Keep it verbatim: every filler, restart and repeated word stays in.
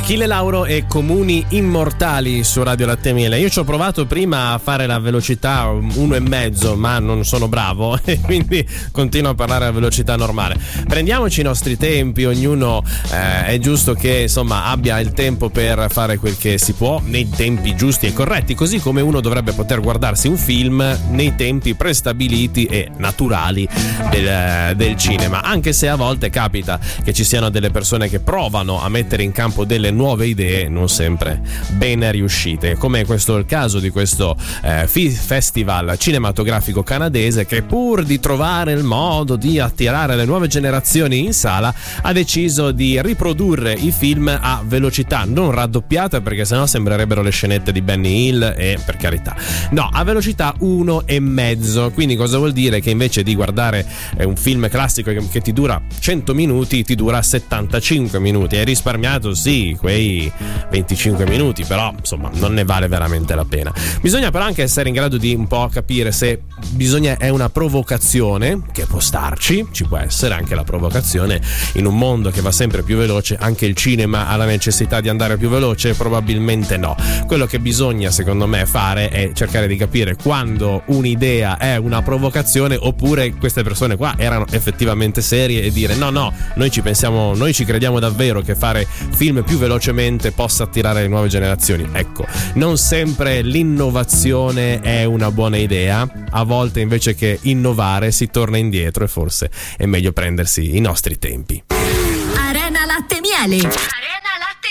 Achille Lauro e Comuni Immortali su Radio Latte e Miele. Io ci ho provato prima a fare la velocità uno e mezzo, ma non sono bravo e quindi continuo a parlare a velocità normale. Prendiamoci i nostri tempi, ognuno eh, è giusto che insomma abbia il tempo per fare quel che si può nei tempi giusti e corretti, così come uno dovrebbe poter guardarsi un film nei tempi prestabiliti e naturali del, del cinema, anche se a volte capita che ci siano delle persone che provano a mettere in campo delle nuove idee non sempre ben riuscite, come questo è il caso di questo eh, festival cinematografico canadese che, pur di trovare il modo di attirare le nuove generazioni in sala, ha deciso di riprodurre i film a velocità non raddoppiata, perché sennò sembrerebbero le scenette di Benny Hill, e per carità no, a velocità uno e mezzo. Quindi cosa vuol dire? Che invece di guardare eh, un film classico che, che ti dura cento minuti, ti dura settantacinque minuti. Hai risparmiato sì quei venticinque minuti, però insomma non ne vale veramente la pena. Bisogna però anche essere in grado di un po' capire se bisogna è una provocazione, che può starci, ci può essere anche la provocazione in un mondo che va sempre più veloce. Anche il cinema ha la necessità di andare più veloce? Probabilmente no. Quello che bisogna secondo me fare è cercare di capire quando un'idea è una provocazione oppure queste persone qua erano effettivamente serie e dire no no, noi ci pensiamo, noi ci crediamo davvero che fare film più velocemente possa attirare le nuove generazioni. Ecco, non sempre l'innovazione è una buona idea, a volte invece che innovare si torna indietro e forse è meglio prendersi i nostri tempi. Arena Latte e Miele.